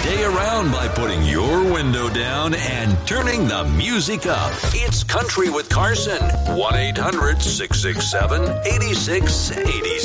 day around by putting your window down and turning the music up. It's Country with Carson. 1-800-667-8686.